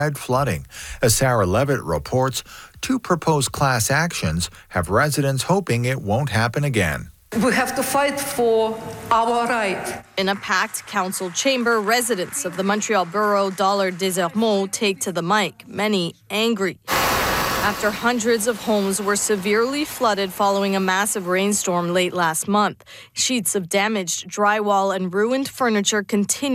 flooding. As Sarah Levitt reports, 2 proposed class actions have residents hoping it won't happen again. We have to fight for our right. In a packed council chamber, residents of the Montreal borough Dollard des Ormeaux take to the mic, many angry. After hundreds of homes were severely flooded following a massive rainstorm late last month, sheets of damaged drywall and ruined furniture continue